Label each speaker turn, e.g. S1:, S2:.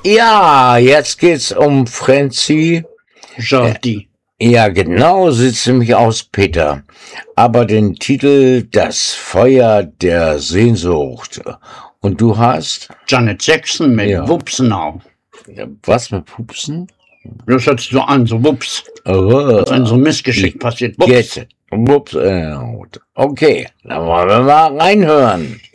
S1: Ja, jetzt geht's um Francie.
S2: Jordi.
S1: Ja, genau, sieht's nämlich aus, Peter. Aber den Titel Das Feuer der Sehnsucht. Und du hast?
S2: Janet Jackson mit
S1: Ja.
S2: Wupsenau.
S1: Was mit Pupsen?
S2: Das hört sich so an, so Wups.
S1: Oh,
S2: Wenn so ein Missgeschick passiert. Wups.
S1: Wups. Okay, dann wollen wir mal reinhören.